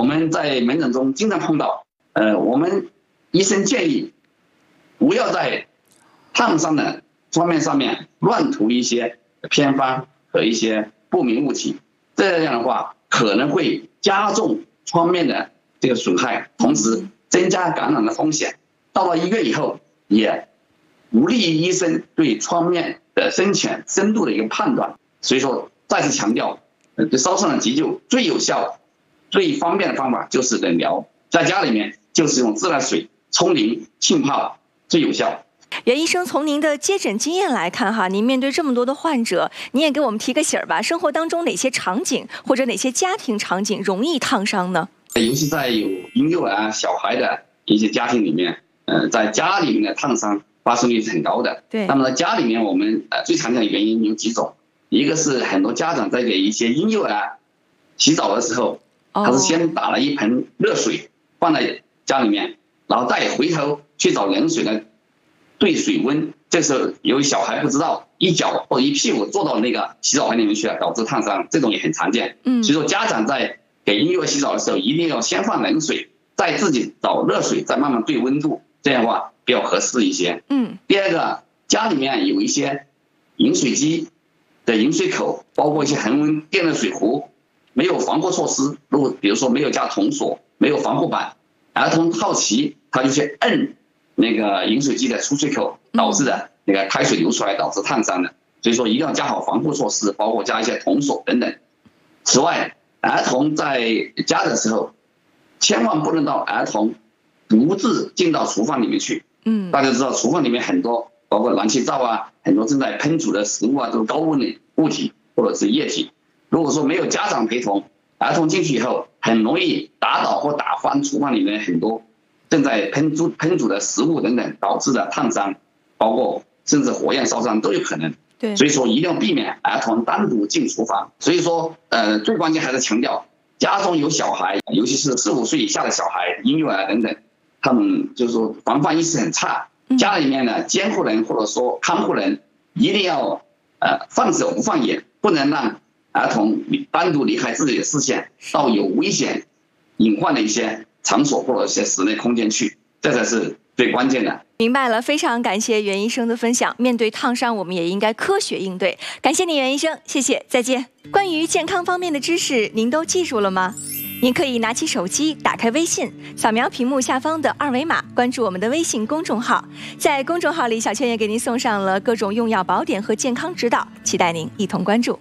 们在门诊中经常碰到，我们医生建议不要在烫伤的创面上面乱涂一些偏方和一些不明物体，这样的话可能会加重创面的这个损害，同时增加感染的风险。到了医院以后，也无利于医生对创面的深浅深度的一个判断。所以说，再次强调，对烧伤的急救最有效、最方便的方法就是冷疗，在家里面就是用自来水冲淋、浸泡最有效。 袁医生，从您的接诊经验来看哈，您面对这么多的患者，您也给我们提个醒吧。生活当中哪些场景或者哪些家庭场景容易烫伤呢？ 尤其在有婴幼儿、小孩的一些家庭里面，在家里面的烫伤发生率是很高的。 对。 那么在家里面，我们最常见的原因有几种，一个是很多家长在给一些婴幼儿洗澡的时候，他是先打了一盆热水放在家里面，然后再回头去找冷水来对水温。这时候由于小孩不知道，一脚或者一屁股坐到那个洗澡盆里面去了，导致烫伤，这种也很常见。所以说家长在给婴幼儿洗澡的时候，一定要先放冷水，再自己找热水，再慢慢对温度，这样的话比较合适一些。第二个，家里面有一些饮水机的饮水口，包括一些恒温电热水壶，没有防护措施，比如说没有加铜锁，没有防护板，儿童好奇他就去摁那个饮水机的出水口，导致的那个开水流出来，导致烫伤的。所以说一定要加好防护措施，包括加一些铜锁等等。此外，儿童在家的时候，千万不能到儿童独自进到厨房里面去。大家知道厨房里面很多，包括燃气灶啊，很多正在烹煮的食物啊，都是高温的物体或者是液体。如果说没有家长陪同，儿童进去以后，很容易打倒或打翻厨房里面很多正在烹煮的食物等等，导致的烫伤，包括甚至火焰烧伤都有可能。所以说一定要避免儿童单独进厨房。所以说，最关键还是强调，家中有小孩，尤其是4、5岁以下的小孩、婴幼儿等等，他们就是说防范意识很差。家里面呢，监护人或者说看护人一定要放手不放眼，不能让儿童单独离开自己的视线，到有危险隐患的一些场所或者一些室内空间去，这才是最关键的。 明白了，非常感谢袁医生的分享。面对烫伤，我们也应该科学应对。感谢你，袁医生，谢谢，再见。关于健康方面的知识，您都记住了吗？您可以拿起手机，打开微信，扫描屏幕下方的2维码，关注我们的微信公众号。在公众号里，小圈也给您送上了各种用药宝典和健康指导，期待您一同关注。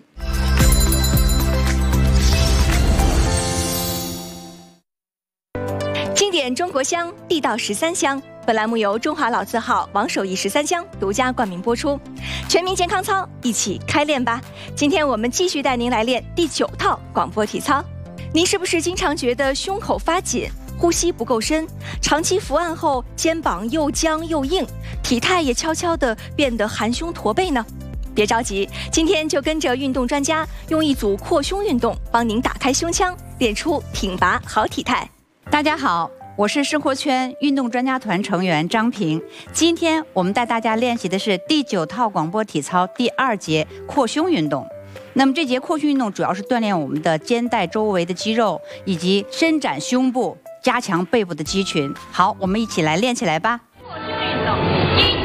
经典中国香，地道13香。本栏目由中华老字号王守义13香独家冠名播出。全民健康操，一起开练吧！今天我们继续带您来练第9套广播体操。您是不是经常觉得胸口发紧，呼吸不够深，长期伏案后肩膀又僵又硬，体态也悄悄地变得含胸驼背呢？别着急，今天就跟着运动专家用一组扩胸运动，帮您打开胸腔，练出挺拔好体态。 大家好，我是生活圈运动专家团成员张平。今天我们带大家练习的是第9套广播体操第2节扩胸运动。那么这节扩胸运动主要是锻炼我们的肩带周围的肌肉，以及伸展胸部，加强背部的肌群。好，我们一起来练起来吧。